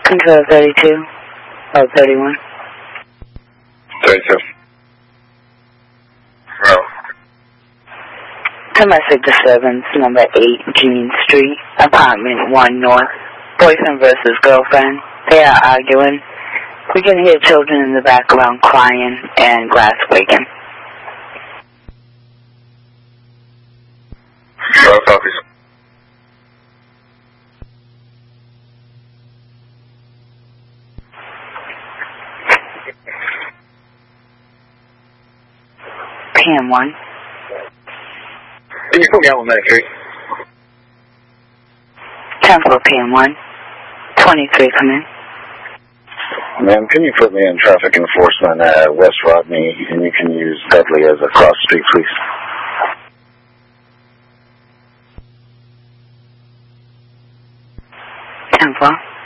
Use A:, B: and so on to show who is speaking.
A: Control 32. Oh, 31.
B: 32. No.
A: Domestic disturbance, number 8, Jean Street, apartment 1 North. Boyfriend versus girlfriend. They are arguing. We can hear children in the background crying and glass breaking.
B: No copies.
A: PM1.
B: Can you put me out on that, Kate?
A: 10-4 PM1. 23, come in.
C: Ma'am, can you put me in traffic enforcement at West Rodney, and you can use Dudley as a cross street, please?
A: Ten-4.